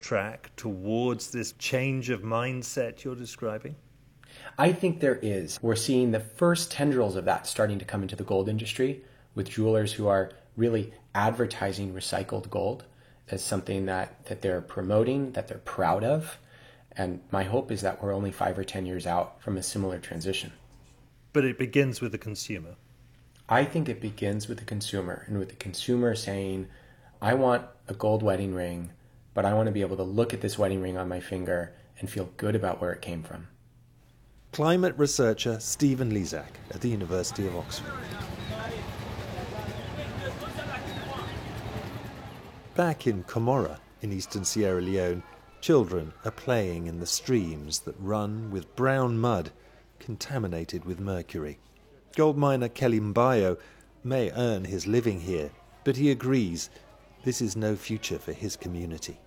track towards this change of mindset you're describing? I think there is. We're seeing the first tendrils of that starting to come into the gold industry, with jewelers who are really advertising recycled gold as something that they're promoting, that they're proud of. And my hope is that we're only 5 or 10 years out from a similar transition. But it begins with the consumer. I think it begins with the consumer, and with the consumer saying, I want a gold wedding ring, but I want to be able to look at this wedding ring on my finger and feel good about where it came from. Climate researcher Stephen Lezak at the University of Oxford. Back in Comora, in eastern Sierra Leone, children are playing in the streams that run with brown mud contaminated with mercury. Gold miner Kelly Mbayo may earn his living here, but he agrees this is no future for his community.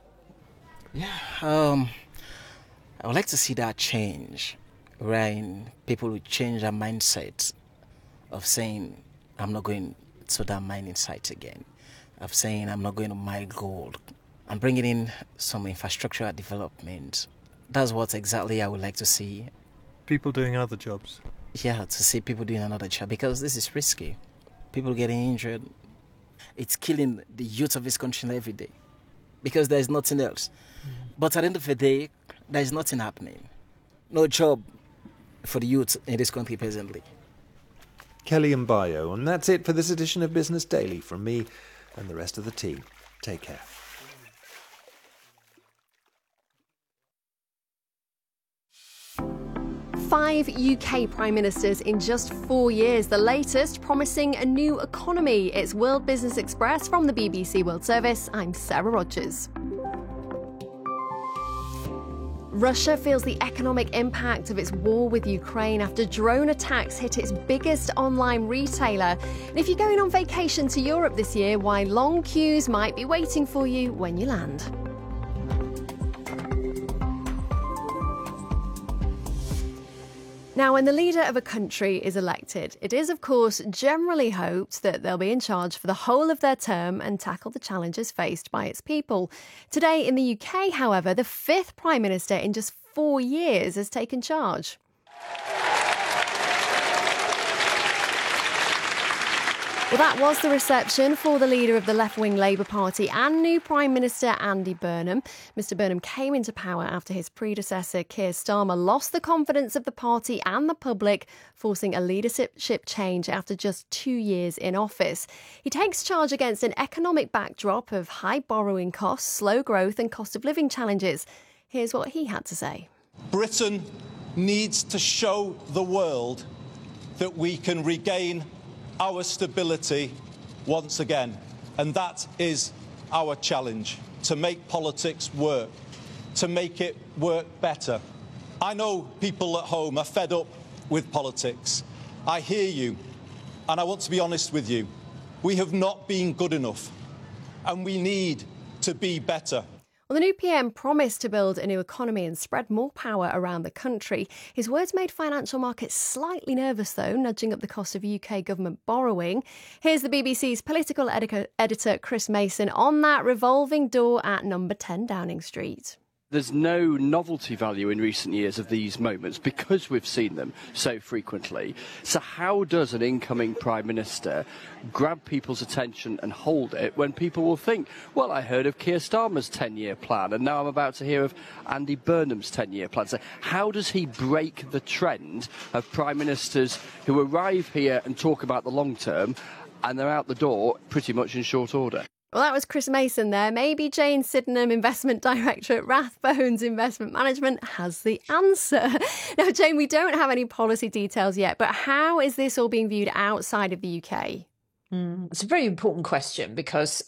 I would like to see that change, wherein people will change their mindset of saying, I'm not going to that mining site again, of saying, I'm not going to mine gold, and bringing in some infrastructural development. That's what exactly I would like to see. People doing other jobs? Yeah, to see people doing another job, because this is risky. People getting injured. It's killing the youth of this country every day, because there's nothing else. But at the end of the day, there's nothing happening. No job for the youth in this country presently. Kelly Mbayo, and that's it for this edition of Business Daily from me and the rest of the team. Take care. Five UK Prime Ministers in just 4 years, the latest promising a new economy. It's World Business Express from the BBC World Service. I'm Sarah Rogers. Russia feels the economic impact of its war with Ukraine after drone attacks hit its biggest online retailer. And if you're going on vacation to Europe this year, why long queues might be waiting for you when you land. Now, when the leader of a country is elected, it is, of course, generally hoped that they'll be in charge for the whole of their term and tackle the challenges faced by its people. Today in the UK, however, the fifth Prime Minister in just 4 years has taken charge. Well, that was the reception for the leader of the left-wing Labour Party and new Prime Minister Andy Burnham. Mr Burnham came into power after his predecessor Keir Starmer lost the confidence of the party and the public, forcing a leadership change after just 2 years in office. He takes charge against an economic backdrop of high borrowing costs, slow growth and cost of living challenges. Here's what he had to say. Britain needs to show the world that we can regain our stability once again. And that is our challenge, to make politics work, to make it work better. I know people at home are fed up with politics. I hear you, and I want to be honest with you. We have not been good enough, and we need to be better. Well, the new PM promised to build a new economy and spread more power around the country. His words made financial markets slightly nervous, though, nudging up the cost of UK government borrowing. Here's the BBC's political editor Chris Mason on that revolving door at number 10 Downing Street. There's no novelty value in recent years of these moments because we've seen them so frequently. So how does an incoming Prime Minister grab people's attention and hold it when people will think, well, I heard of Keir Starmer's 10-year plan and now I'm about to hear of Andy Burnham's 10-year plan. So how does he break the trend of Prime Ministers who arrive here and talk about the long term and they're out the door pretty much in short order? Well, that was Chris Mason there. Maybe Jane Sydenham, Investment Director at Rathbones Investment Management, has the answer. Now, Jane, we don't have any policy details yet, but how is this all being viewed outside of the UK? It's a very important question because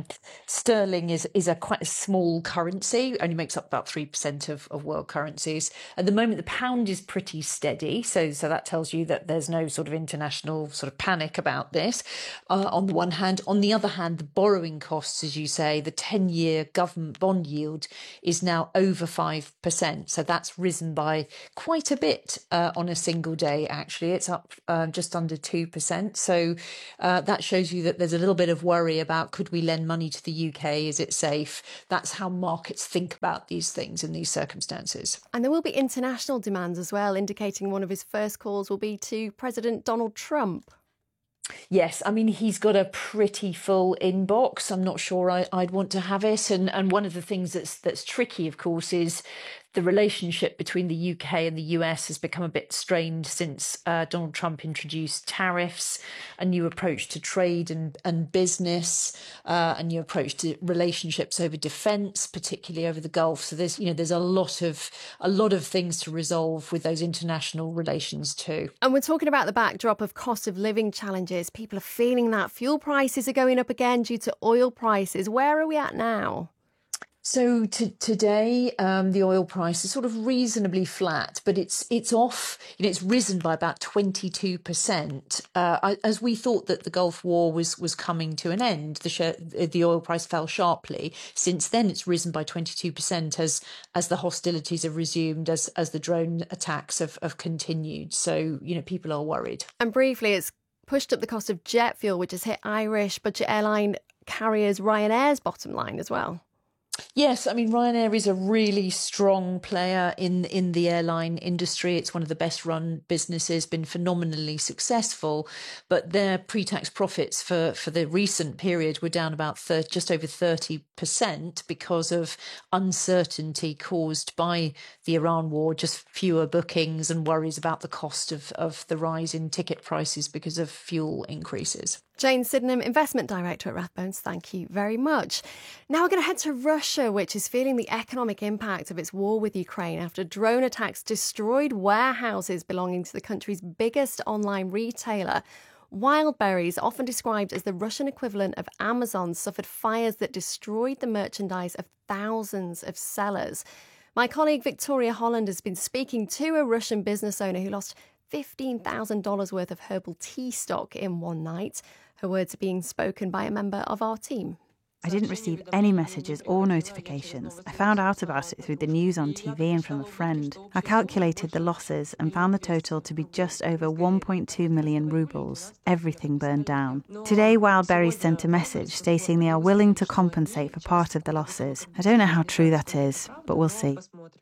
sterling is a quite a small currency, only makes up about 3% of world currencies. At the moment, the pound is pretty steady, so that tells you that there's no sort of international sort of panic about this. On the one hand, on the other hand, the borrowing costs, as you say, the 10-year government bond yield is now over 5%, so that's risen by quite a bit on a single day. Actually, it's up just under 2%. So that shows you that there's a little bit of worry about, could we lend money to the UK? Is it safe? That's how markets think about these things in these circumstances. And there will be international demands as well, indicating one of his first calls will be to President Donald Trump. Yes, I mean, he's got a pretty full inbox. I'm not sure I'd want to have it. And one of the things that's tricky, of course, is the relationship between the UK and the US has become a bit strained since Donald Trump introduced tariffs, a new approach to trade and business, a new approach to relationships over defence, particularly over the Gulf. So there's a lot of things to resolve with those international relations too. And we're talking about the backdrop of cost of living challenges. People are feeling that fuel prices are going up again due to oil prices. Where are we at now? So today, the oil price is sort of reasonably flat, but it's off. It's risen by about 22%. As we thought that the Gulf War was coming to an end, the oil price fell sharply. Since then, it's risen by 22% as the hostilities have resumed, as the drone attacks have continued. So people are worried. And briefly, it's pushed up the cost of jet fuel, which has hit Irish budget airline carriers Ryanair's bottom line as well. Yes, I mean, Ryanair is a really strong player in the airline industry. It's one of the best run businesses, been phenomenally successful, but their pre-tax profits for the recent period were down about just over 30% because of uncertainty caused by the Iran war, just fewer bookings and worries about the cost of the rise in ticket prices because of fuel increases. Jane Sydenham, Investment Director at Rathbones, thank you very much. Now we're going to head to Russia, which is feeling the economic impact of its war with Ukraine after drone attacks destroyed warehouses belonging to the country's biggest online retailer. Wildberries, often described as the Russian equivalent of Amazon, suffered fires that destroyed the merchandise of thousands of sellers. My colleague Victoria Holland has been speaking to a Russian business owner who lost $15,000 worth of herbal tea stock in one night. Her words are being spoken by a member of our team. I didn't receive any messages or notifications. I found out about it through the news on TV and from a friend. I calculated the losses and found the total to be just over 1.2 million rubles. Everything burned down. Today, Wildberries sent a message stating they are willing to compensate for part of the losses. I don't know how true that is, but we'll see.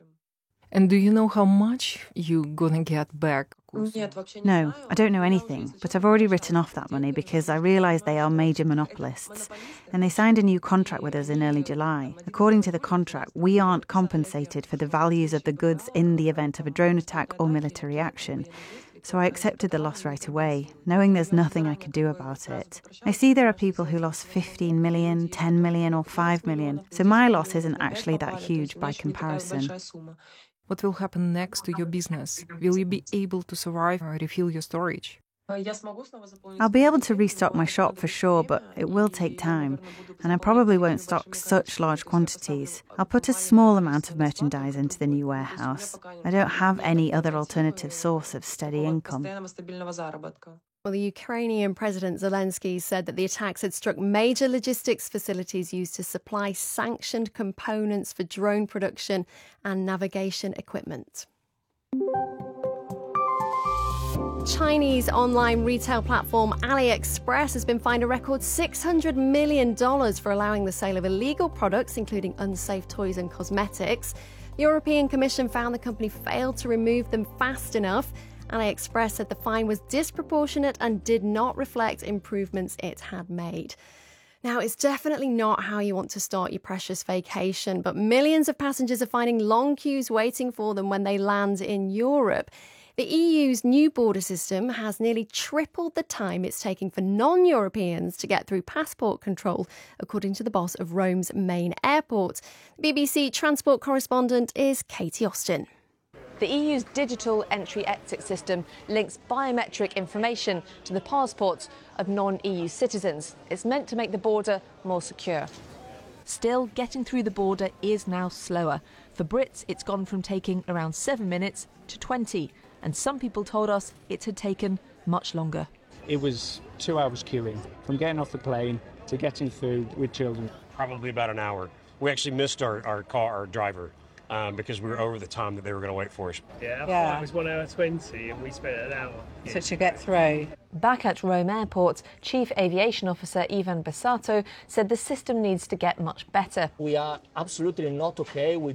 And do you know how much you're gonna get back? No, I don't know anything, but I've already written off that money because I realise they are major monopolists. And they signed a new contract with us in early July. According to the contract, we aren't compensated for the values of the goods in the event of a drone attack or military action. So I accepted the loss right away, knowing there's nothing I could do about it. I see there are people who lost 15 million, 10 million or 5 million, so my loss isn't actually that huge by comparison. What will happen next to your business? Will you be able to survive or refill your storage? I'll be able to restock my shop for sure, but it will take time, and I probably won't stock such large quantities. I'll put a small amount of merchandise into the new warehouse. I don't have any other alternative source of steady income. Well, the Ukrainian President Zelensky said that the attacks had struck major logistics facilities used to supply sanctioned components for drone production and navigation equipment. Chinese online retail platform AliExpress has been fined a record $600 million for allowing the sale of illegal products, including unsafe toys and cosmetics. The European Commission found the company failed to remove them fast enough. AliExpress said the fine was disproportionate and did not reflect improvements it had made. Now, it's definitely not how you want to start your precious vacation, but millions of passengers are finding long queues waiting for them when they land in Europe. The EU's new border system has nearly tripled the time it's taking for non-Europeans to get through passport control, according to the boss of Rome's main airport. BBC transport correspondent is Katie Austin. The EU's digital entry-exit system links biometric information to the passports of non-EU citizens. It's meant to make the border more secure. Still, getting through the border is now slower. For Brits, it's gone from taking around 7 minutes to 20, and some people told us it had taken much longer. It was 2 hours queuing, from getting off the plane to getting through with children. Probably about an hour. We actually missed our driver. because we were over the time that they were going to wait for us. Yeah, our flight was 1 hour 20 and we spent an hour. So to get through. Back at Rome Airport, Chief Aviation Officer Ivan Besato said the system needs to get much better. We are absolutely not okay with